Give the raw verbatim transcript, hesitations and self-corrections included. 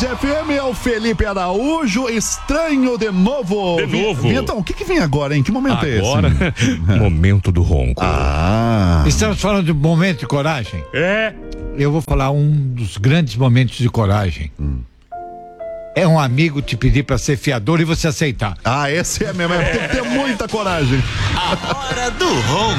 Band F M, é o Felipe Araújo, estranho de novo. De novo. Então, o que que vem agora, hein? Que momento agora, é esse? momento do ronco. Ah. Estamos falando de momento de coragem? É. Eu vou falar um dos grandes momentos de coragem. Hum. É um amigo te pedir pra ser fiador e você aceitar. Ah, esse é mesmo. É. Tem que ter muita coragem. A hora do ronco.